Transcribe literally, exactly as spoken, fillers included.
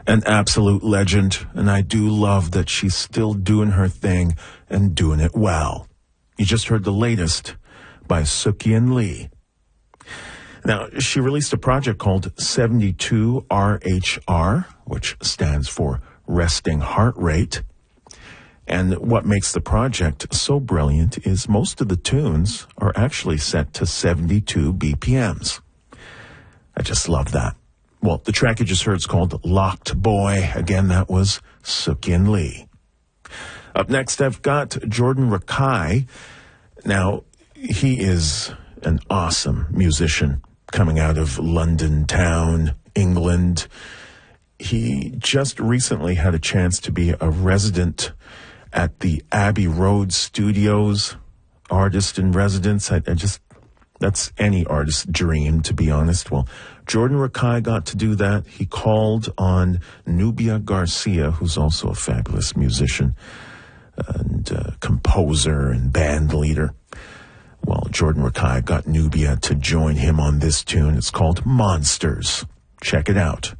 An absolute legend, and I do love that she's still doing her thing and doing it well. You just heard the latest by Sukyin Lee. Now, she released a project called seventy-two R H R, which stands for Resting Heart Rate. And what makes the project so brilliant is most of the tunes are actually set to seventy-two B P Ms. I just love that. Well, the track you just heard is called Locked Boy. Again, that was Sukyin Lee. Up next, I've got Jordan Rakei. Now, he is an awesome musician coming out of London town, England. He just recently had a chance to be a resident at the Abbey Road Studios, artist in residence. I, I just, that's any artist's dream, to be honest. Well, Jordan Rakei got to do that. He called on Nubia Garcia, who's also a fabulous musician and uh, composer and band leader. Well, Jordan Rakei got Nubia to join him on this tune. It's called Monsters. Check it out.